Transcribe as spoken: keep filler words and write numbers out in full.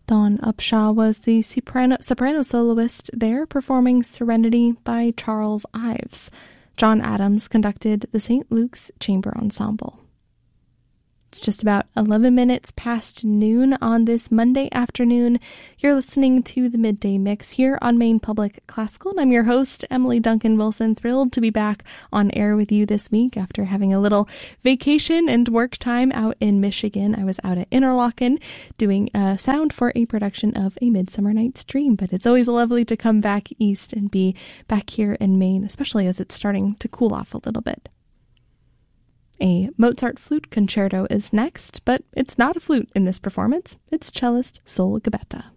Dawn Upshaw was the soprano, soprano soloist there, performing Serenity by Charles Ives. John Adams conducted the Saint Luke's Chamber Ensemble. It's just about eleven minutes past noon on this Monday afternoon. You're listening to the Midday Mix here on Maine Public Classical, and I'm your host, Emily Duncan Wilson. Thrilled to be back on air with you this week after having a little vacation and work time out in Michigan. I was out at Interlochen doing uh, sound for a production of A Midsummer Night's Dream, but it's always lovely to come back east and be back here in Maine, especially as it's starting to cool off a little bit. A Mozart flute concerto is next, but it's not a flute in this performance. It's cellist Sol Gabetta.